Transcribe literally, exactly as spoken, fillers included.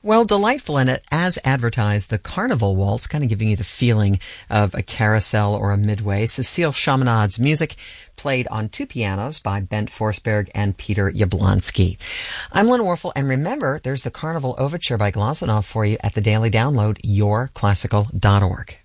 Well, delightful, and it, as advertised, the Carnival Waltz, kind of giving you the feeling of a carousel or a midway. Cecile Chaminade's music, played on two pianos by Bent Forsberg and Peter Yablonsky. I'm Lynn Warfel, and remember, there's the Carnival Overture by Glazunov for you at the Daily Download, your classical dot org.